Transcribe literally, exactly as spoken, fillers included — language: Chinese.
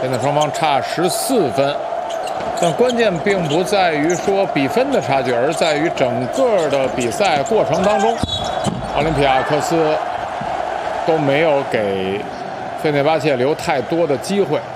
现在双方差十四分，但关键并不在于说比分的差距，而在于整个的比赛过程当中，奥林匹亚科斯都没有给费内巴切留太多的机会。